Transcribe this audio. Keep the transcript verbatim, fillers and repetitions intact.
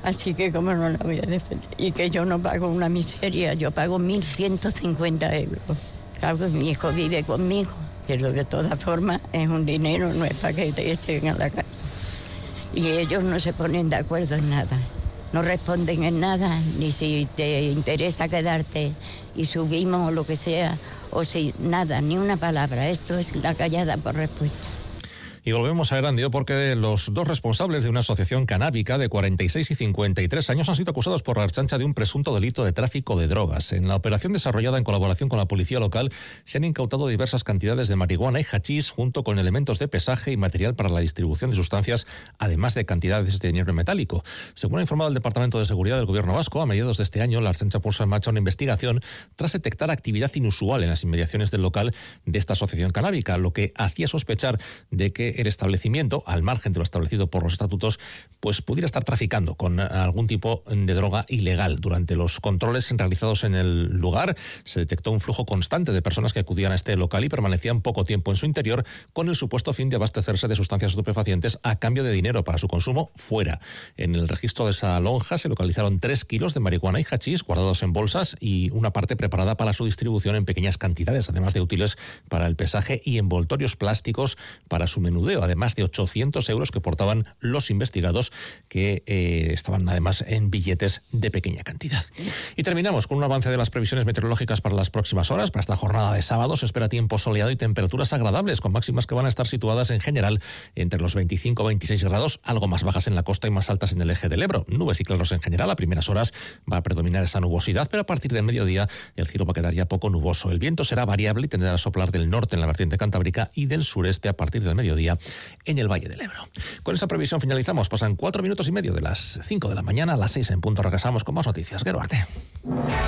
Así que cómo no la voy a defender. Y que yo no pago una miseria, yo pago mil ciento cincuenta euros. Claro que mi hijo vive conmigo, pero de todas formas es un dinero, no es para que te echen a la calle. Y ellos no se ponen de acuerdo en nada. No responden en nada, ni si te interesa quedarte y subimos o lo que sea, o si nada, ni una palabra. Esto es la callada por respuesta. Y volvemos a Erandio porque los dos responsables de una asociación canábica de cuarenta y seis y cincuenta y tres años han sido acusados por la Ertzaintza de un presunto delito de tráfico de drogas. En la operación desarrollada en colaboración con la policía local se han incautado diversas cantidades de marihuana y hachís junto con elementos de pesaje y material para la distribución de sustancias, además de cantidades de dinero metálico. Según ha informado el Departamento de Seguridad del Gobierno vasco, a mediados de este año la Ertzaintza puso en marcha una investigación tras detectar actividad inusual en las inmediaciones del local de esta asociación canábica, lo que hacía sospechar de que el establecimiento, al margen de lo establecido por los estatutos, pues pudiera estar traficando con algún tipo de droga ilegal. Durante los controles realizados en el lugar se detectó un flujo constante de personas que acudían a este local y permanecían poco tiempo en su interior con el supuesto fin de abastecerse de sustancias estupefacientes a cambio de dinero para su consumo fuera. En el registro de esa lonja se localizaron tres kilos de marihuana y hachís guardados en bolsas y una parte preparada para su distribución en pequeñas cantidades, además de útiles para el pesaje y envoltorios plásticos para su menudeo, además de ochocientos euros que portaban los investigados, que eh, estaban además en billetes de pequeña cantidad. Y terminamos con un avance de las previsiones meteorológicas para las próximas horas. Para esta jornada de sábado se espera tiempo soleado y temperaturas agradables, con máximas que van a estar situadas en general entre los veinticinco a veintiséis grados, algo más bajas en la costa y más altas en el eje del Ebro. Nubes y claros en general, a primeras horas va a predominar esa nubosidad, pero a partir del mediodía el cielo va a quedar ya poco nuboso. El viento será variable y tendrá a soplar del norte en la vertiente cantábrica y del sureste a partir del mediodía en el Valle del Ebro. Con esa previsión finalizamos. Pasan cuatro minutos y medio de las cinco de la mañana, a las seis en punto regresamos con más noticias. Geruarte.